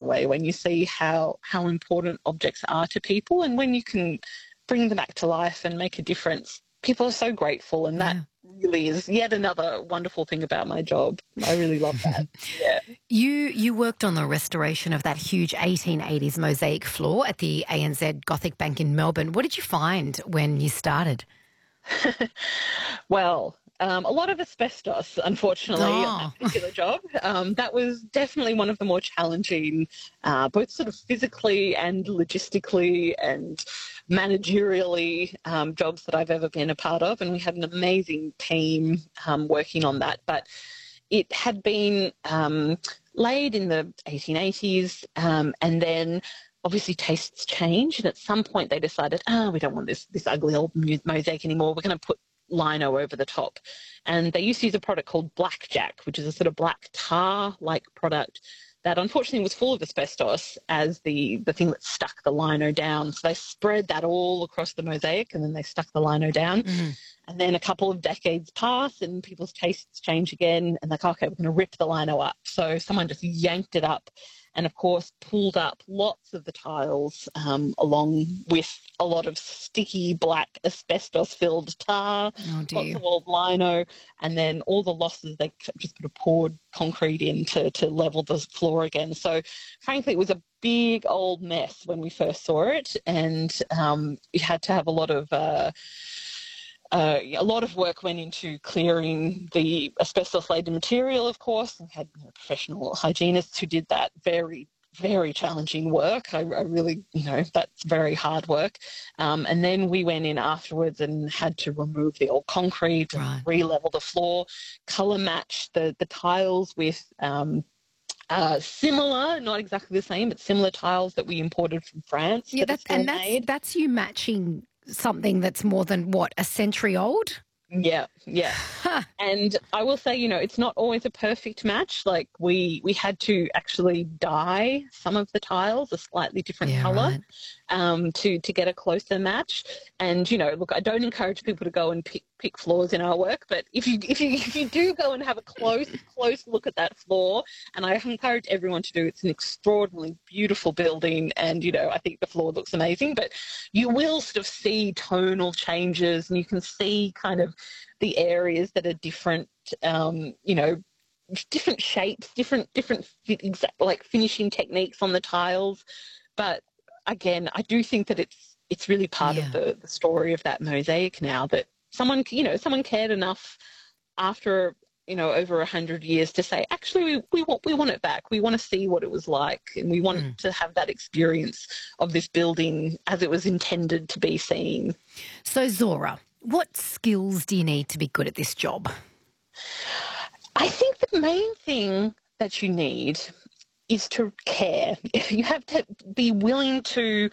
way when you see how important objects are to people, and when you can bring them back to life and make a difference. People are so grateful, and that really is yet another wonderful thing about my job. I really love that. Yeah. You worked on the restoration of that huge 1880s mosaic floor at the ANZ Gothic Bank in Melbourne. What did you find when you started? Well, a lot of asbestos, unfortunately, on Oh, that particular job. That was definitely one of the more challenging, both sort of physically and logistically and managerially jobs that I've ever been a part of. And we had an amazing team working on that. But it had been laid in the 1880s, and then obviously tastes change, and at some point they decided, we don't want this ugly old mosaic anymore. We're going to put lino over the top. And they used to use a product called blackjack, which is a sort of black tar-like product that unfortunately was full of asbestos as the thing that stuck the lino down. So they spread that all across the mosaic, and then they stuck the lino down. And then a couple of decades pass and people's tastes change again, and they're like, okay, we're going to rip the lino up. So someone just yanked it up and, of course, pulled up lots of the tiles along with a lot of sticky black asbestos-filled tar, lots of old lino, and then all the losses, they just sort of poured concrete in to level the floor again. So, frankly, it was a big old mess when we first saw it, and we had to have a lot of work went into clearing the asbestos-laden material, of course. We had professional hygienists who did that very, very challenging work. I really, that's very hard work. And then we went in afterwards and had to remove the old concrete and re-level the floor, colour match the tiles with similar, not exactly the same, but similar tiles that we imported from France. yeah, that's you matching something that's more than, what, a century old? Yeah. And I will say, it's not always a perfect match. Like we had to actually dye some of the tiles a slightly different colour to get a closer match. And, look, I don't encourage people to go and pick floors in our work, but if you do go and have a close look at that floor, and I encourage everyone to do, it's an extraordinarily beautiful building, and, I think the floor looks amazing, but you will sort of see tonal changes, and you can see kind of the areas that are different, different shapes, different like finishing techniques on the tiles. But again, I do think that it's really part of the story of that mosaic now, that someone cared enough after over 100 years to say, actually, we want it back. We want to see what it was like, and we want to have that experience of this building as it was intended to be seen. So, Zora, what skills do you need to be good at this job? I think the main thing that you need is to care. You have to be willing to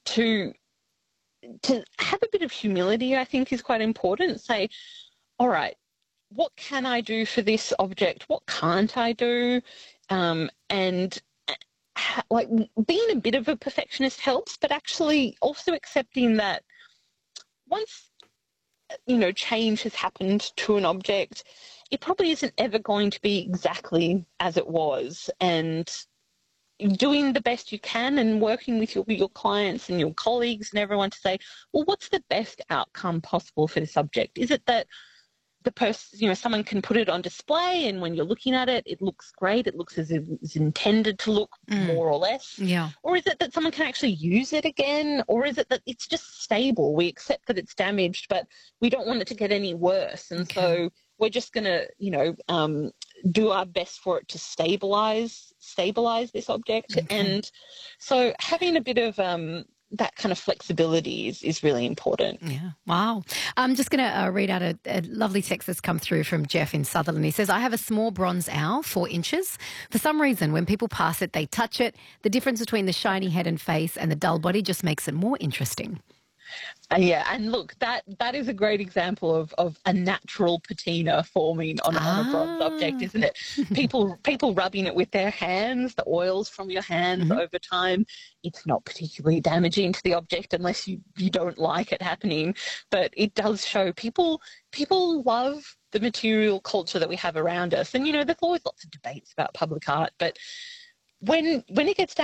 have a bit of humility, I think, is quite important. Say, all right, what can I do for this object? What can't I do? And like being a bit of a perfectionist helps, but actually also accepting that once change has happened to an object, it probably isn't ever going to be exactly as it was, and doing the best you can and working with your clients and your colleagues and everyone to say, well, what's the best outcome possible for the subject? Is it that the person, someone can put it on display, and when you're looking at it, it looks great, it looks as it was intended to look, more or less? Yeah. Or is it that someone can actually use it again? Or is it that it's just stable? We accept that it's damaged, but we don't want it to get any worse. And so we're just going to, do our best for it to stabilize this object. And so having a bit of that kind of flexibility is really important. Yeah. Wow. I'm just going to read out a lovely text that's come through from Jeff in Sutherland. He says, I have a small bronze owl, 4 inches. For some reason, when people pass it, they touch it. The difference between the shiny head and face and the dull body just makes it more interesting. Yeah, and look, that is a great example of a natural patina forming on a bronze object, isn't it? People rubbing it with their hands, the oils from your hands over time. It's not particularly damaging to the object unless you don't like it happening, but it does show people love the material culture that we have around us. And, there's always lots of debates about public art, but when it gets down